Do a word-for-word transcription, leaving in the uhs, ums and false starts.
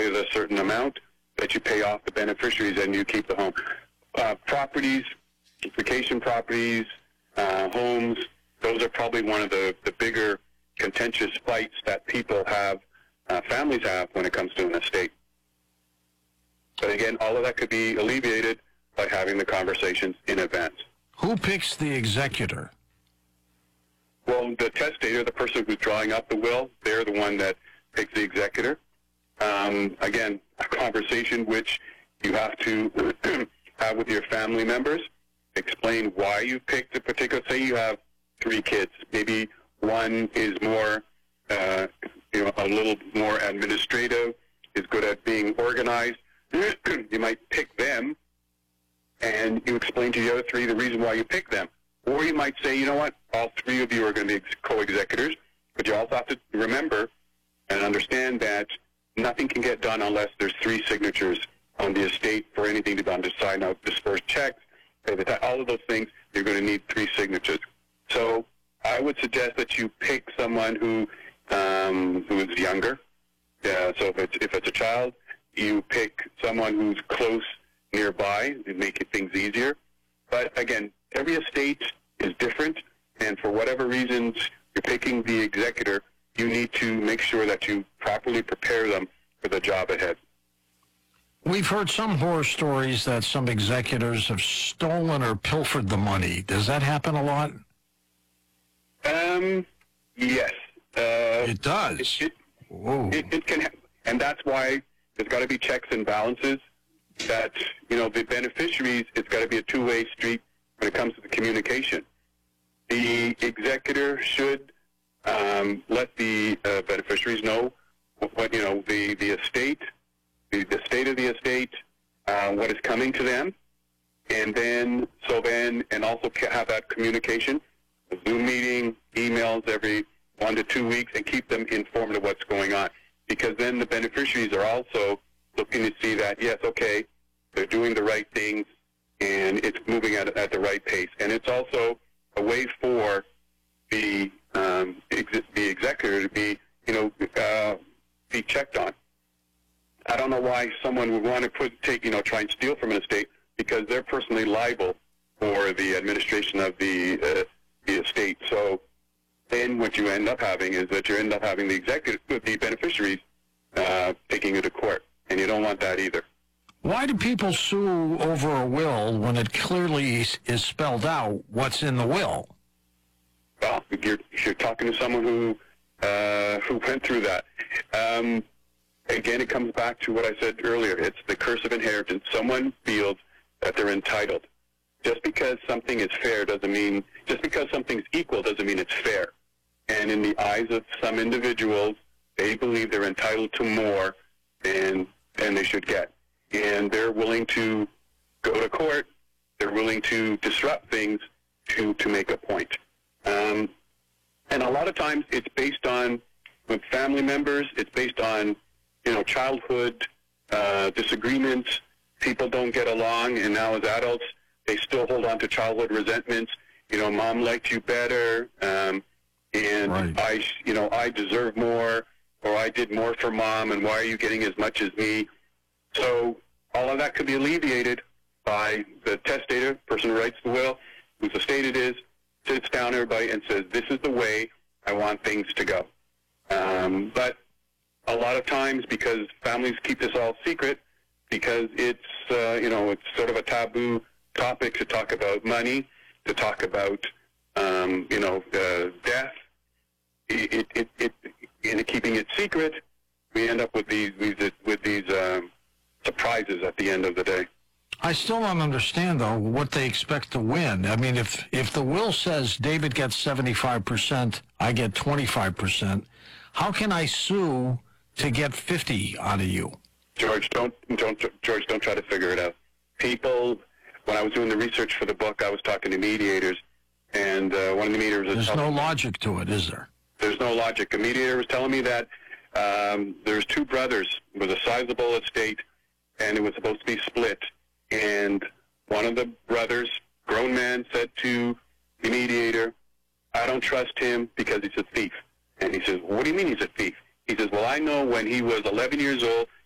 you the certain amount that you pay off the beneficiaries and you keep the home. Uh, properties, vacation properties, uh, homes, those are probably one of the, the bigger contentious fights that people have, uh, families have when it comes to an estate. But again, all of that could be alleviated by having the conversations in advance. Who picks the executor? Well, the testator, the person who's drawing up the will, they're the one that picks the executor. Um, again, a conversation which you have to have with your family members. Explain why you picked a particular, say you have three kids. Maybe one is more, uh, you know, a little more administrative, is good at being organized. You might pick them, and you explain to the other three the reason why you picked them. Or you might say, you know what, all three of you are going to be co-executors, but you also have to remember and understand that nothing can get done unless there's three signatures on the estate for anything to be done, to sign out, disperse checks, pay the tax, all of those things, you're going to need three signatures. So I would suggest that you pick someone who um, who is younger. Yeah, so if it's, if it's a child, you pick someone who's close nearby and make it things easier. But again, every estate is different, and for whatever reasons you're picking the executor, you need to make sure that you properly prepare them for the job ahead. We've heard some horror stories that some executors have stolen or pilfered the money. Does that happen a lot? Um, yes. Uh, it does. It, it, it, it can happen, and that's why there's got to be checks and balances. That, you know, the beneficiaries, it's got to be a two-way street when it comes to the communication. The executor should um, let the uh, beneficiaries know what, you know, the, the estate, the, the state of the estate, uh, what is coming to them, and then, so then, and also have that communication, a Zoom meeting, emails every one to two weeks, and keep them informed of what's going on. Because then the beneficiaries are also looking to see that, yes, okay, they're doing the right things, and it's moving at, at the right pace. And it's also a way for the um, ex the executor to be, you know, uh, be checked on. I don't know why someone would want to put, take, you know, try and steal from an estate, because they're personally liable for the administration of the uh, the estate. So then what you end up having is that you end up having the executive, the beneficiaries, uh, taking you to court, and you don't want that either. Why do people sue over a will when it clearly is spelled out what's in the will? Well, you're, you're talking to someone who uh, who went through that. Um, again, it comes back to what I said earlier. It's the curse of inheritance. Someone feels that they're entitled. Just because something is fair doesn't mean, just because something's equal doesn't mean it's fair. And in the eyes of some individuals, they believe they're entitled to more than, than they should get. And they're willing to go to court. They're willing to disrupt things to, to make a point. Um, and a lot of times it's based on, with family members, it's based on, you know, childhood uh, disagreements. People don't get along, and now as adults, they still hold on to childhood resentments. You know, mom liked you better, um, and right. I, you know, I deserve more, or I did more for mom, and why are you getting as much as me? So all of that could be alleviated by the testator, person who writes the will, whose estate it is, sits down everybody and says, this is the way I want things to go. Um, but a lot of times, because families keep this all secret, because it's, uh, you know, it's sort of a taboo topic to talk about money, to talk about, um, you know, uh, death, it, it, it, in keeping it secret, we end up with these, these with these um, surprises at the end of the day. I still don't understand, though, what they expect to win. I mean, if if the will says David gets seventy-five percent, I get twenty-five percent, how can I sue to get fifty out of you? George, don't don't George, don't try to figure it out. People, when I was doing the research for the book, I was talking to mediators, and uh, one of the mediators was There's no logic to it, is there? There's no logic. A mediator was telling me that um, there's two brothers. It was a sizable estate, and it was supposed to be split. And one of the brothers, grown man, said to the mediator, I don't trust him because he's a thief. And he says, what do you mean he's a thief? He says, well, I know when he was eleven years old,